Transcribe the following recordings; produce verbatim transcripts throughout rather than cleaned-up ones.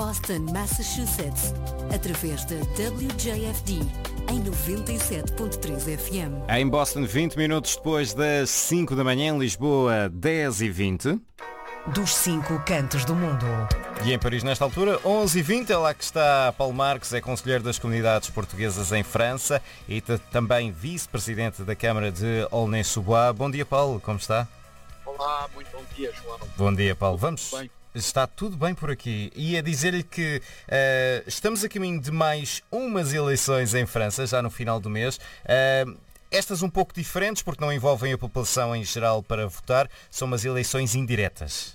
Boston, Massachusetts, através da W J F D em noventa e sete ponto três F M. Em Boston, vinte minutos depois das cinco da manhã, em Lisboa, dez e vinte. Dos cinco cantos do mundo. E em Paris, nesta altura, onze e vinte, é lá que está Paulo Marques, é conselheiro das comunidades portuguesas em França e também vice-presidente da Câmara de Aulnay-sous-Bois. Bom dia, Paulo, como está? Olá, muito bom dia, João. Bom dia, Paulo. Vamos... Bem. Está tudo bem por aqui. E a dizer-lhe que uh, estamos a caminho de mais umas eleições em França, já no final do mês. Uh, estas um pouco diferentes, porque não envolvem a população em geral para votar. São umas eleições indiretas.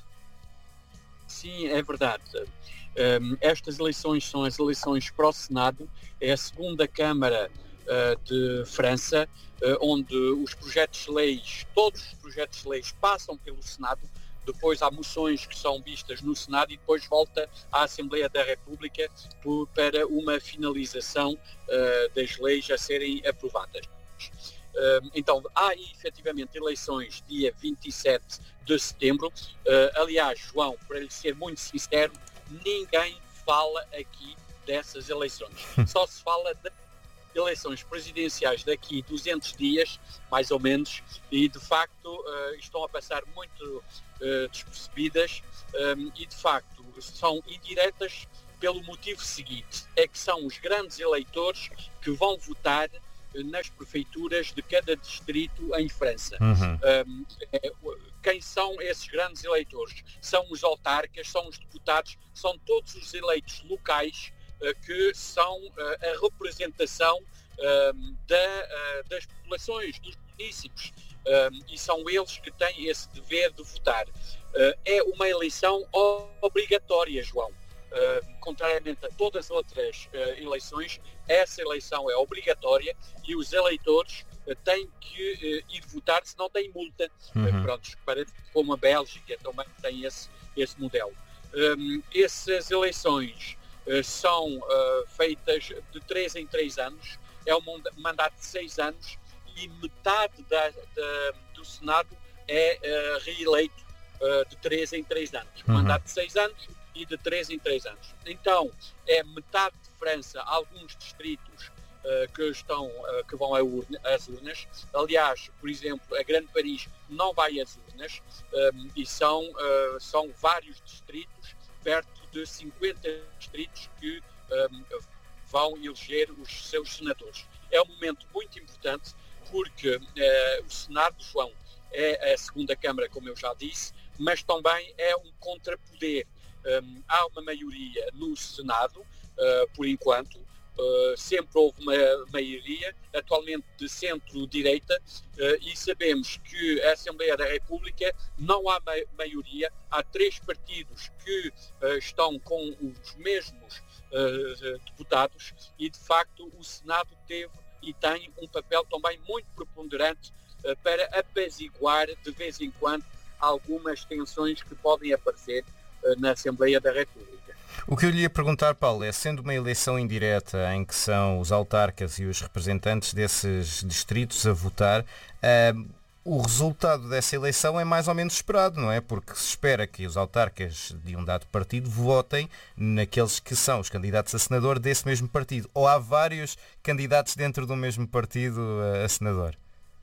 Sim, é verdade. Um, estas eleições são as eleições para o Senado. É a segunda Câmara uh, de França, uh, onde os projetos de leis, todos os projetos de leis passam pelo Senado. Depois há moções que são vistas no Senado e depois volta à Assembleia da República por, para uma finalização uh, das leis a serem aprovadas. Uh, então, há efetivamente eleições dia vinte e sete de setembro. Uh, aliás, João, para lhe ser muito sincero, ninguém fala aqui dessas eleições. Só se fala de eleições presidenciais daqui duzentos dias, mais ou menos, e de facto uh, estão a passar muito uh, despercebidas um, e de facto são indiretas pelo motivo seguinte, é que são os grandes eleitores que vão votar uh, nas prefeituras de cada distrito em França. Uhum. Um, é, quem são esses grandes eleitores? São os autarcas, são os deputados, são todos os eleitos locais que são a representação da, das populações, dos municípios, e são eles que têm esse dever de votar. É uma eleição obrigatória, João. Contrariamente a todas as outras eleições, essa eleição é obrigatória e os eleitores têm que ir votar, se não têm multa. Uhum. Pronto, parece que como a Bélgica também tem esse, esse modelo. Essas eleições são uh, feitas de três em três anos, é um mandato de seis anos e metade da, da, do Senado é uh, reeleito uh, de três em três anos. Uhum. Mandato de seis anos e de três em três anos. Então, é metade de França, alguns distritos uh, que, estão, uh, que vão urna, às urnas. Aliás, por exemplo, a Grande Paris não vai às urnas um, e são, uh, são vários distritos, perto de cinquenta distritos que um, vão eleger os seus senadores. É um momento muito importante porque uh, o Senado, João, é a segunda Câmara, como eu já disse, mas também é um contrapoder. Um, há uma maioria no Senado, uh, por enquanto, uh, sempre houve uma maioria, atualmente de centro-direita, uh, e sabemos que a Assembleia da República não há ma- maioria, há três partidos que uh, estão com os mesmos uh, deputados e, de facto, o Senado teve e tem um papel também muito preponderante uh, para apaziguar, de vez em quando, algumas tensões que podem aparecer uh, na Assembleia da República. O que eu lhe ia perguntar, Paulo, é, sendo uma eleição indireta em que são os autarcas e os representantes desses distritos a votar, uh, o resultado dessa eleição é mais ou menos esperado, não é? Porque se espera que os autarcas de um dado partido votem naqueles que são os candidatos a senador desse mesmo partido. Ou há vários candidatos dentro do mesmo partido a senador?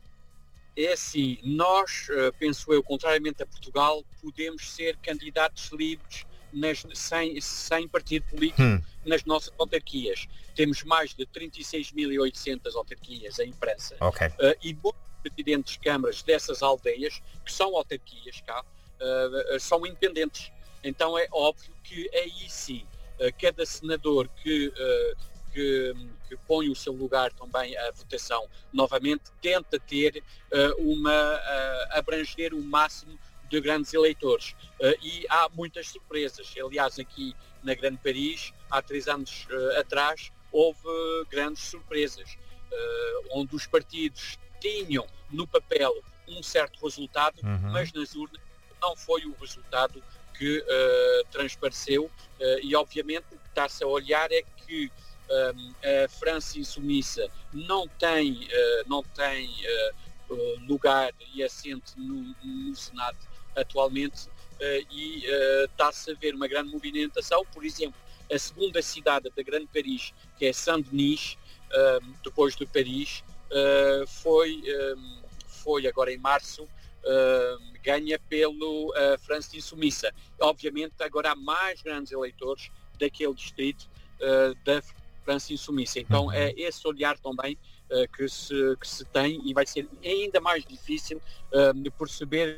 É assim, nós, penso eu, contrariamente a Portugal, podemos ser candidatos livres nas, sem, sem partido político hum. nas nossas autarquias. Temos mais de trinta e seis mil e oitocentas autarquias em França. Okay. Uh, e muitos presidentes de câmaras dessas aldeias, que são autarquias cá, uh, uh, são independentes. Então é óbvio que aí sim, uh, cada senador que, uh, que, que põe o seu lugar também à votação novamente, tenta ter uh, uma, uh, abranger o máximo de grandes eleitores. Uh, e há muitas surpresas. Aliás, aqui na Grande Paris, há três anos uh, atrás, houve uh, grandes surpresas, uh, onde os partidos tinham no papel um certo resultado, uhum. mas nas urnas não foi o resultado que uh, transpareceu, uh, e obviamente o que está-se a olhar é que um, a França insumissa não tem, uh, não tem uh, uh, lugar e assento no, no Senado atualmente, uh, e uh, está-se a ver uma grande movimentação. Por exemplo, a segunda cidade da Grande Paris, que é Saint-Denis, uh, depois de Paris, uh, foi, um, foi agora em março, uh, ganha pelo uh, França Insumissa. Obviamente agora há mais grandes eleitores daquele distrito uh, da França Insumissa. Então uhum. é esse olhar também uh, que, se, que se tem, e vai ser ainda mais difícil uh, de perceber.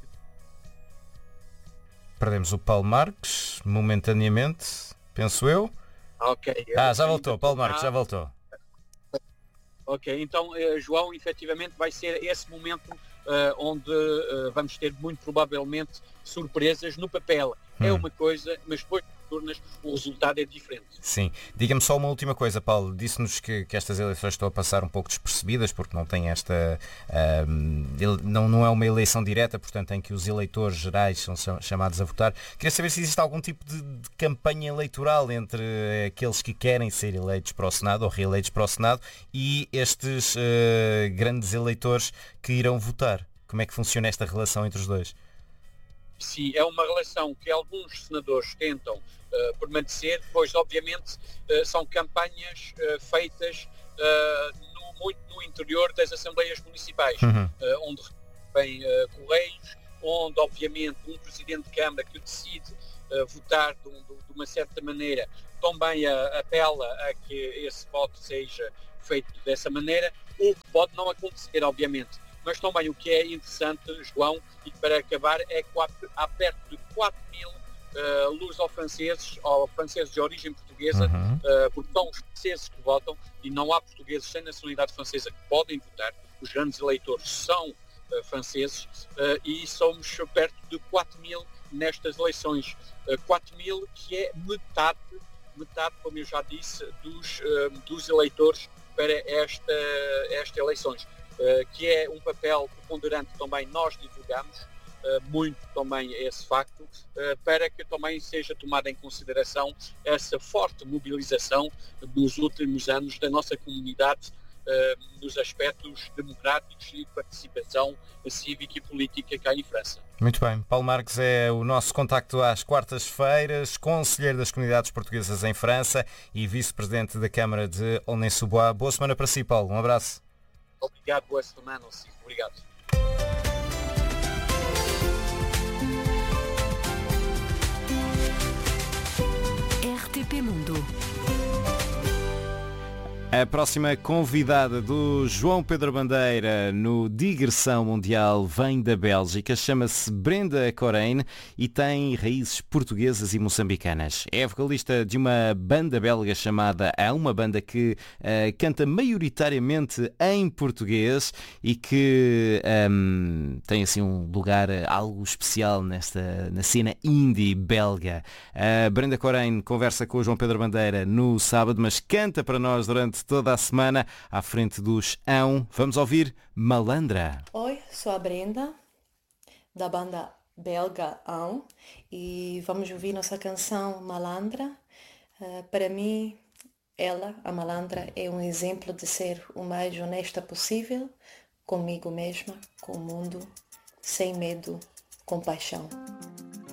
Perdemos o Paulo Marques momentaneamente, penso eu. Ok. Ah, já voltou, Paulo Marques, já voltou. Ok, então uh, João, efetivamente vai ser esse momento uh, onde uh, vamos ter muito provavelmente surpresas no papel. Hum. É uma coisa, mas depois turnas o resultado é diferente. Sim. Diga-me só uma última coisa, Paulo. Disse-nos que, que estas eleições estão a passar um pouco despercebidas porque não tem esta... Uh, não, não é uma eleição direta, portanto em que os eleitores gerais são chamados a votar. Queria saber se existe algum tipo de, de campanha eleitoral entre aqueles que querem ser eleitos para o Senado ou reeleitos para o Senado e estes uh, grandes eleitores que irão votar. Como é que funciona esta relação entre os dois? Sim, é uma relação que alguns senadores tentam uh, permanecer, pois obviamente uh, são campanhas uh, feitas uh, no, muito no interior das assembleias municipais, uhum. uh, onde vem uh, correios, onde obviamente um presidente de Câmara que decide uh, votar de, de uma certa maneira também uh, apela a que esse voto seja feito dessa maneira, o que pode não acontecer, obviamente. Mas também o que é interessante, João, e para acabar, é que há perto de quatro mil uh, luso-franceses, ou franceses de origem portuguesa, uhum. uh, porque são os franceses que votam, e não há portugueses sem nacionalidade francesa que podem votar. Os grandes eleitores são uh, franceses, uh, e somos perto de quatro mil nestas eleições. Uh, quatro mil que é metade, metade, como eu já disse, dos, uh, dos eleitores para esta, esta eleições. Uh, que é um papel preponderante também nós divulgamos, uh, muito também esse facto, uh, para que também seja tomada em consideração essa forte mobilização dos últimos anos da nossa comunidade uh, nos aspectos democráticos e de participação cívica e política cá em França. Muito bem. Paulo Marques é o nosso contacto às quartas-feiras, conselheiro das comunidades portuguesas em França e vice-presidente da Câmara de Aulnay-sous-Bois. Boa semana para si, Paulo. Um abraço. Obrigado, boa semana. Obrigado. R T P Mundo. A próxima convidada do João Pedro Bandeira no Digressão Mundial vem da Bélgica, chama-se Brenda Corain e tem raízes portuguesas e moçambicanas. É vocalista de uma banda belga chamada Há, uma banda que uh, canta maioritariamente em português e que um, tem assim um lugar algo especial nesta, na cena indie belga. A Brenda Corain conversa com o João Pedro Bandeira no sábado, mas canta para nós durante toda a semana à frente dos Ão. Vamos ouvir Malandra. Oi, sou a Brenda, da banda belga Ão, e vamos ouvir nossa canção Malandra. Uh, para mim, ela, a Malandra, é um exemplo de ser o mais honesta possível, comigo mesma, com o mundo, sem medo, com paixão.